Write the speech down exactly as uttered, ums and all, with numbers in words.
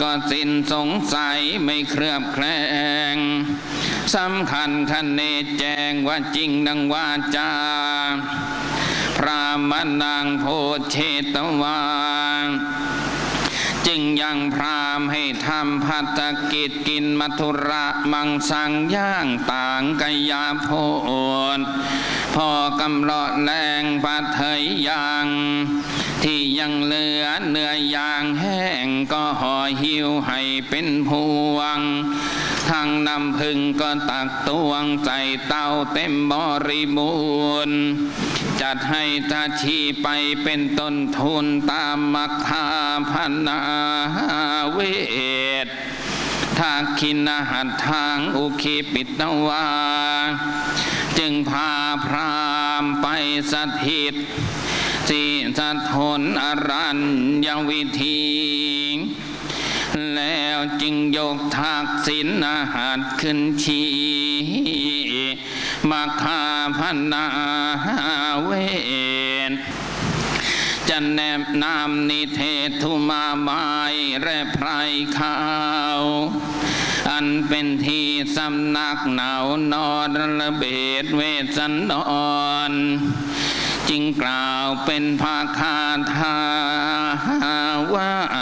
ก็สิ้นสงสัยไม่เคลือบแคลงสำคัญคะเนแจงว่าจริงดังวาจาพระมนางโพเชตวาจึงยังพรามให้ทำภัตกิจกินมัทุระมังสังย่างต่างกยาโพนพอกำลอแรงปัดเถยยางที่ยังเหลือเนื้อยางแห้งก็ห่อหิวให้เป็นพวงทางน้ำพึ่งก็ตักตวงใจเต้าเต็มบริบูรณ์จัดให้ตาชีไปเป็นต้นทุนตามมัคคาพนาเวทถ้าคินหัดทางอุคิปิตวาจึงพาพรามไปสถิตที่สะทนอรัญญวิธีแล้วจึงยกทักษิณหัดขึ้นชีมัคคาพนาเวทจะแนบนำนิเทธุมาไม้และไพรขาวอันเป็นที่สำนักหนาวนอนระเบิดเวสสันดรจึงกล่าวเป็นภาคาถาว่า